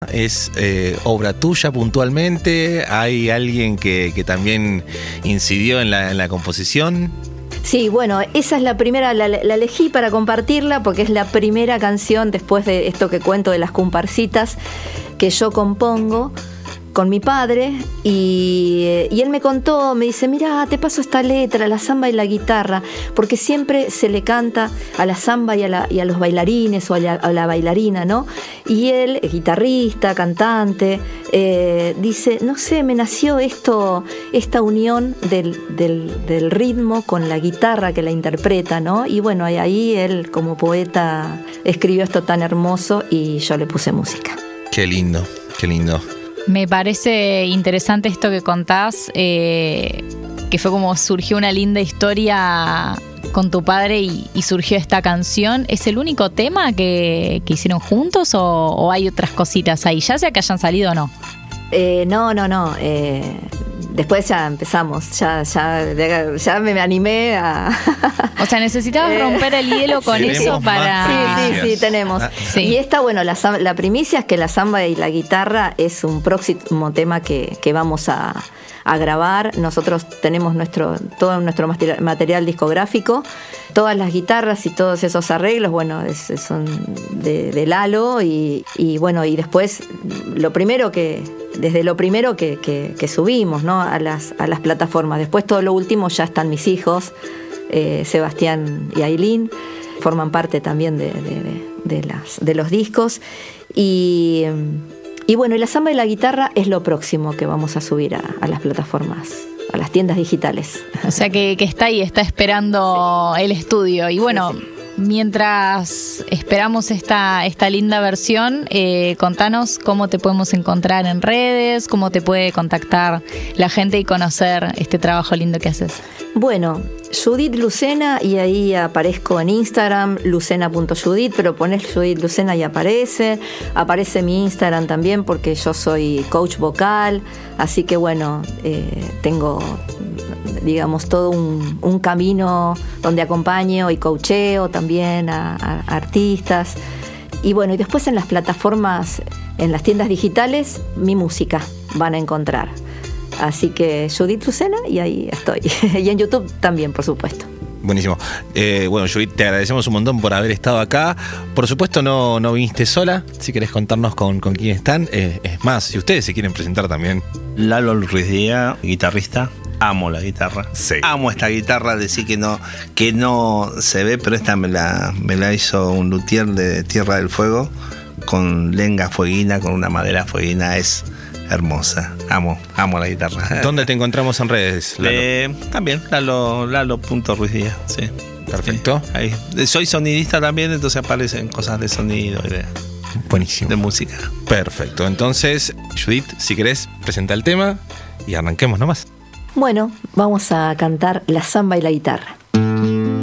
¿Es obra tuya puntualmente? ¿Hay alguien que también incidió en la composición? Sí, bueno, esa es la primera, la elegí para compartirla porque es la primera canción después de esto que cuento de las comparsitas que yo compongo con mi padre y él me contó, me dice, mira, te paso esta letra, la samba y la guitarra, porque siempre se le canta a la samba y a los bailarines o a la bailarina, ¿no? Y él, guitarrista, cantante, dice, no sé, me nació esta unión del ritmo con la guitarra que la interpreta, ¿no? Y bueno, ahí él como poeta escribió esto tan hermoso y yo le puse música. Qué lindo, qué lindo. Me parece interesante esto que contás, que fue como surgió una linda historia con tu padre y surgió esta canción. ¿Es el único tema que hicieron juntos o hay otras cositas ahí? Ya sea que hayan salido o no. No. Después ya empezamos, ya me animé a... O sea, necesitabas romper el hielo con eso para... Sí, tenemos. Sí. Y esta, bueno, la primicia es que la samba y la guitarra es un próximo tema que vamos a grabar. Nosotros tenemos todo nuestro material discográfico, todas las guitarras y todos esos arreglos, bueno, son de Lalo y bueno, y después desde lo primero que subimos, ¿no? a las plataformas. Después todo lo último ya están mis hijos, Sebastián y Ailín, forman parte también de los discos y bueno, y la samba y la guitarra es lo próximo que vamos a subir a las plataformas, a las tiendas digitales. O sea que está ahí, está esperando el estudio. Y bueno, mientras esperamos esta linda versión, contanos cómo te podemos encontrar en redes, cómo te puede contactar la gente y conocer este trabajo lindo que haces. Bueno, Judith Lucena, y ahí aparezco en Instagram, lucena.judith, pero ponés Judith Lucena y aparece mi Instagram también porque yo soy coach vocal, así que bueno, tengo, digamos, todo un camino donde acompaño y coacheo también a artistas. Y bueno, y después en las plataformas, en las tiendas digitales, mi música van a encontrar. Así que Judith Lucena y ahí estoy. Y en YouTube también, por supuesto. Buenísimo. Bueno, Judith, te agradecemos un montón por haber estado acá. Por supuesto, no viniste sola. Si querés contarnos con quién están. Es más, si ustedes se quieren presentar también. Lalo Ruiz Díaz, guitarrista. Amo la guitarra. Sí. Amo esta guitarra. Decir que no se ve, pero esta me la hizo un luthier de Tierra del Fuego con lenga fueguina, con una madera fueguina. Es hermosa. Amo la guitarra. ¿Dónde te encontramos en redes, Lalo? También, Lalo.Ruiz Díaz, sí. Perfecto. Sí, ahí. Soy sonidista también, entonces aparecen cosas de sonido y buenísimo. De música. Perfecto. Entonces, Judith, si querés, presenta el tema y arranquemos nomás. Bueno, vamos a cantar la samba y la guitarra.